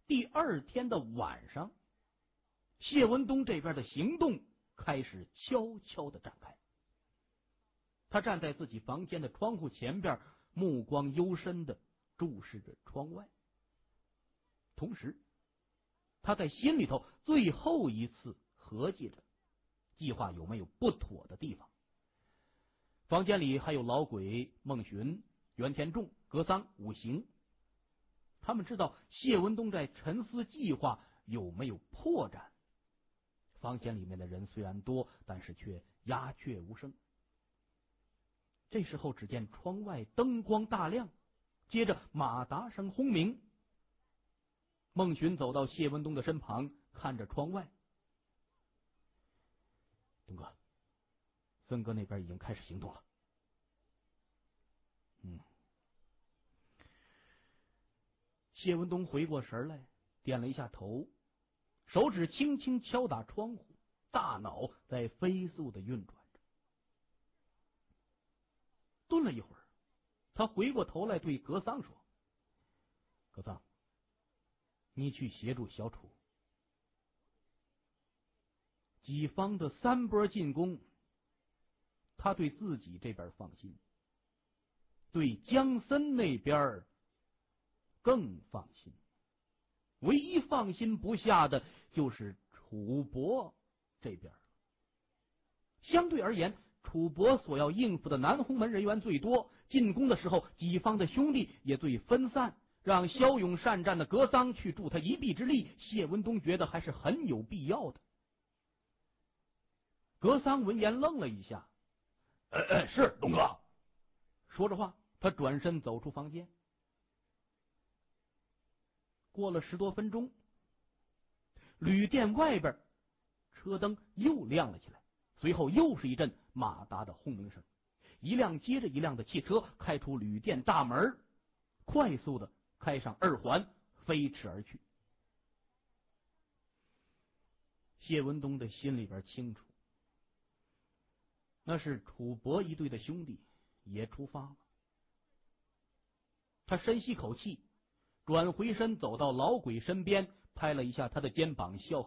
第二天的晚上，谢文东这边的行动开始悄悄地展开。他站在自己房间的窗户前边，目光幽深地注视着窗外，同时他在心里头最后一次合计着计划有没有不妥的地方。房间里还有老鬼、孟寻、袁天仲、格桑、武行，他们知道谢文东在沉思计划有没有破绽。房间里面的人虽然多，但是却鸦雀无声。这时候只见窗外灯光大亮，接着马达声轰鸣。孟寻走到谢文东的身旁，看着窗外。东哥，孙哥那边已经开始行动了。谢文东回过神来，点了一下头，手指轻轻敲打窗户，大脑在飞速的运转着。顿了一会儿，他回过头来对格桑说：格桑，你去协助小楚。己方的三波进攻，他对自己这边放心，对江森那边更放心。唯一放心不下的就是楚国这边。相对而言，楚国所要应付的南鸿门人员最多，进攻的时候己方的兄弟也最分散，让骁勇善战的格桑去助他一臂之力，谢文东觉得还是很有必要的。格桑闻言愣了一下，是东哥。说着话，他转身走出房间。过了10多分钟，旅店外边车灯又亮了起来，随后又是一阵马达的轰鸣声，一辆接着一辆的汽车开出旅店大门，快速的开上2环，飞驰而去。谢文东的心里边清楚，那是楚国一队的兄弟也出发了。他深吸口气，转回身走到老鬼身边，拍了一下他的肩膀，笑